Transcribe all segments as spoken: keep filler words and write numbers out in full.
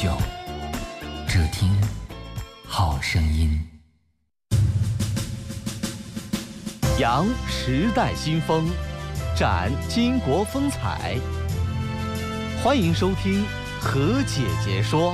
久，只听好声音。 扬时代新风，展巾帼风采。欢迎收听何姐姐说。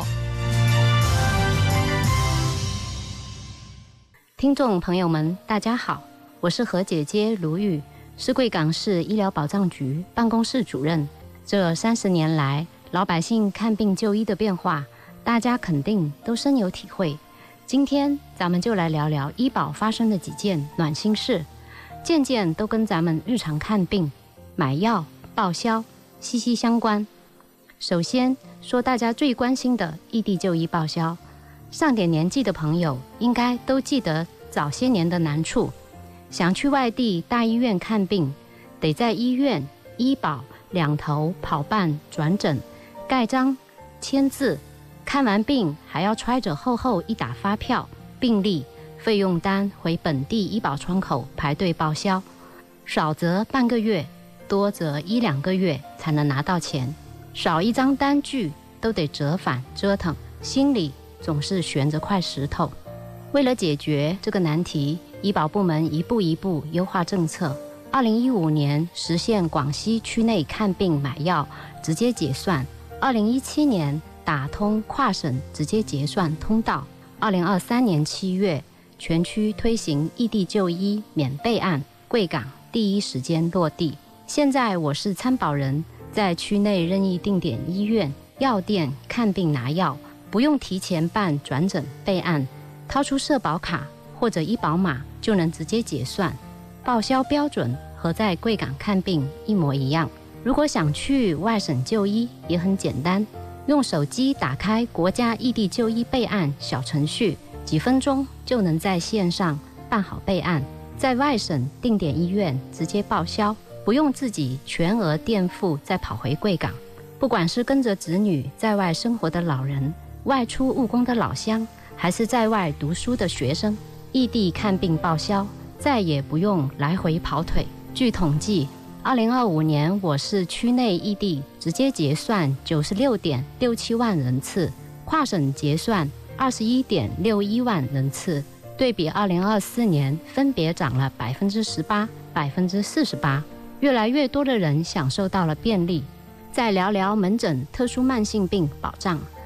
听众朋友们，大家好，我是何姐姐卢玉，是贵港市医疗保障局办公室主任。这三十年来，老百姓看病就医的变化，大家肯定都深有体会。今天咱们就来聊聊医保发生的几件暖心事，件件都跟咱们日常看病、买药、报销息息相关。首先说大家最关心的异地就医报销，上点年纪的朋友应该都记得早些年的难处。想去外地大医院看病，得在医院、医保两头跑办转诊、盖章、签字，看完病还要揣着厚厚一沓发票、病历、费用单回本地医保窗口排队报销，少则半个月，多则一两个月才能拿到钱，少一张单据都得折返折腾，心里总是悬着块石头。为了解决这个难题，医保部门一步一步优化政策。二零一五年实现广西区内看病买药直接结算，二零一七年打通跨省直接结算通道，二零二三年七月全区推行异地就医免备案，贵港第一时间落地。现在我是参保人，在区内任意定点医院、药店看病拿药，不用提前办转诊备案，掏出社保卡或者医保码就能直接结算，报销标准和在贵港看病一模一样。如果想去外省就医也很简单，用手机打开国家异地就医备案小程序，几分钟就能在线上办好备案，在外省定点医院直接报销，不用自己全额垫付再跑回贵港。不管是跟着子女在外生活的老人、外出务工的老乡，还是在外读书的学生，异地看病报销再也不用来回跑腿。据统计，二零二五年我市区内异地直接结算九十六点六七万人次，跨省结算二十一点六一万人次，对比二零二四年分别涨了百分之十八、百分之四十八。越来越多的人享受到了便利。再聊聊门诊特殊慢性病保障。